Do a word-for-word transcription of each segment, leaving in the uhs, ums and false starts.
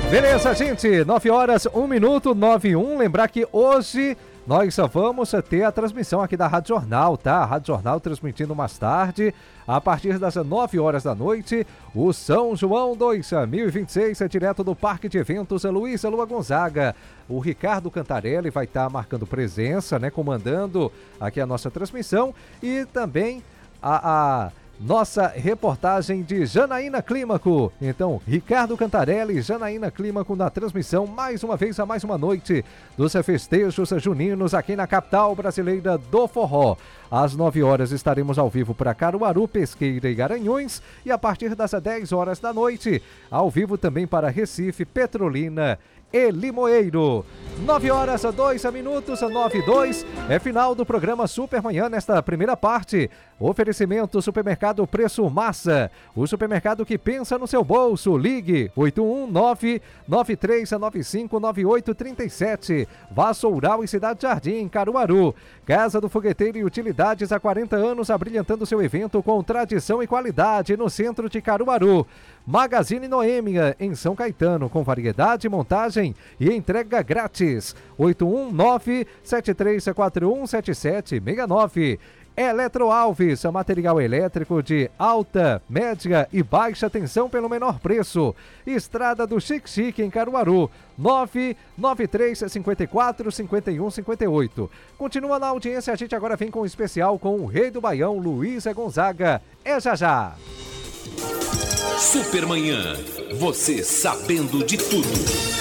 Beleza, gente, nove horas, um minuto, nove e um. Lembrar que hoje nós só vamos ter a transmissão aqui da Rádio Jornal, tá? A Rádio Jornal transmitindo mais tarde, a partir das nove horas da noite, o São João dois mil e vinte e seis é direto do Parque de Eventos Luiz Lua Gonzaga. O Ricardo Cantarelli vai estar marcando presença, né? Comandando aqui a nossa transmissão e também a... a nossa reportagem de Janaína Clímaco. Então, Ricardo Cantarelli e Janaína Clímaco na transmissão, mais uma vez, a mais uma noite dos festejos juninos aqui na capital brasileira do forró. Às nove horas estaremos ao vivo para Caruaru, Pesqueira e Garanhuns, e a partir das dez horas da noite, ao vivo também para Recife, Petrolina e Limoeiro. nove horas, dois minutos, nove e dois, é final do programa Supermanhã nesta primeira parte. Oferecimento Supermercado Preço Massa, o supermercado que pensa no seu bolso. Ligue oito um nove, nove três nove cinco, nove oito três sete. Vassoural e Cidade Jardim, Caruaru. Casa do Fogueteiro e Utilidades há quarenta anos, abrilhantando seu evento com tradição e qualidade no centro de Caruaru. Magazine Noêmia, em São Caetano, com variedade, montagem e entrega grátis. oito um nove, sete três quatro um, sete sete seis nove. Eletro Alves, material elétrico de alta, média e baixa tensão pelo menor preço. Estrada do Chique Chique, em Caruaru, nove nove três cinco quatro cinco um cinco oito. Continua na audiência, a gente agora vem com um especial com o Rei do Baião, Luiz Gonzaga. É já já. Supermanhã, você sabendo de tudo.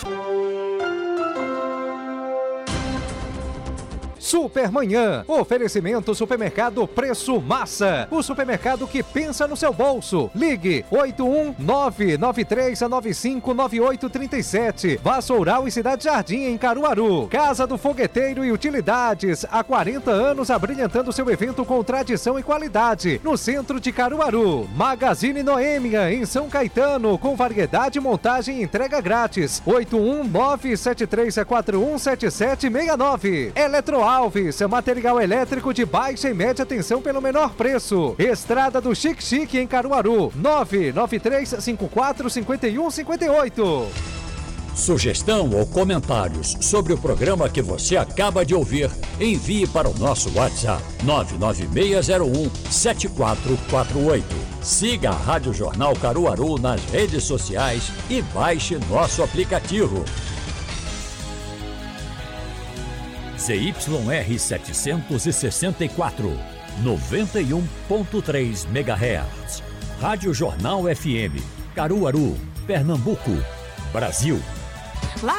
Supermanhã, oferecimento Supermercado Preço Massa, o supermercado que pensa no seu bolso. Ligue oito um nove, nove três nove cinco, nove oito três sete. Vassoural e Cidade Jardim, em Caruaru. Casa do Fogueteiro e Utilidades, há quarenta anos abrilhantando seu evento com tradição e qualidade, no centro de Caruaru. Magazine Noêmia, em São Caetano, com variedade, montagem e entrega grátis. oito um nove, sete três quatro um, sete sete seis nove. Eletro Alves, material elétrico de baixa e média tensão pelo menor preço. Estrada do Chique Chique, em Caruaru, nove nove três cinco quatro cinco um cinco oito. Sugestão ou comentários sobre o programa que você acaba de ouvir, envie para o nosso WhatsApp nove nove seis zero um, sete quatro quatro oito. Siga a Rádio Jornal Caruaru nas redes sociais e baixe nosso aplicativo. Z Y R setecentos e sessenta e quatro, noventa e um ponto três megahertz. Rádio Jornal F M, Caruaru, Pernambuco, Brasil.